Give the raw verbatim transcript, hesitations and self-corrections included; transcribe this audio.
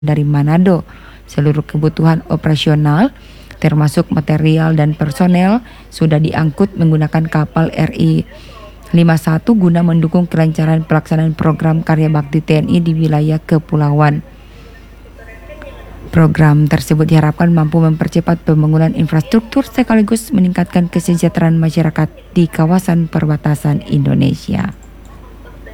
dari Manado. Seluruh kebutuhan operasional termasuk material dan personel sudah diangkut menggunakan kapal R I lima puluh satu guna mendukung kelancaran pelaksanaan program karya bakti T N I di wilayah kepulauan. Program tersebut diharapkan mampu mempercepat pembangunan infrastruktur sekaligus meningkatkan kesejahteraan masyarakat di kawasan perbatasan Indonesia.